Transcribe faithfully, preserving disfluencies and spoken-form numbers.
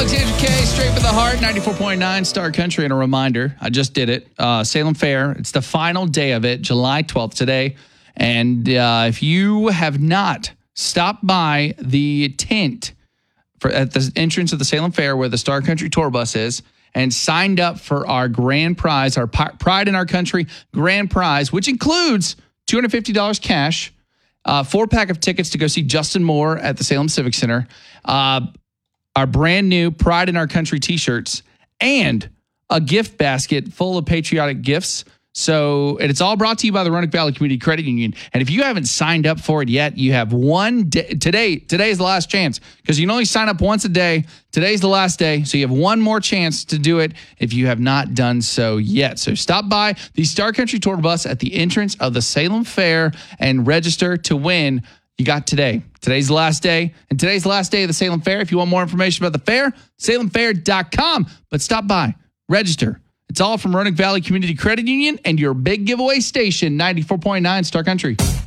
Alexander K, straight for the heart, ninety-four point nine Star Country. And a reminder, I just did it. Uh, Salem Fair, it's the final day of it, July twelfth today. And uh, if you have not stopped by the tent for at the entrance of the Salem Fair where the Star Country tour bus is and signed up for our grand prize, our Pride in Our Country grand prize, which includes two hundred fifty dollars cash, uh, four pack of tickets to go see Justin Moore at the Salem Civic Center, uh, our brand new Pride in Our Country t-shirts, and a gift basket full of patriotic gifts. So, and it's all brought to you by the Roanoke Valley Community Credit Union. And if you haven't signed up for it yet, you have one day. Today, today is the last chance because you can only sign up once a day. Today's the last day. So you have one more chance to do it if you have not done so yet. So stop by the Star Country Tour Bus at the entrance of the Salem Fair and register to win. You got today. Today's the last day. And today's the last day of the Salem Fair. If you want more information about the fair, salem fair dot com. But stop by, register. It's all from Roanoke Valley Community Credit Union and your big giveaway station, ninety-four point nine Star Country.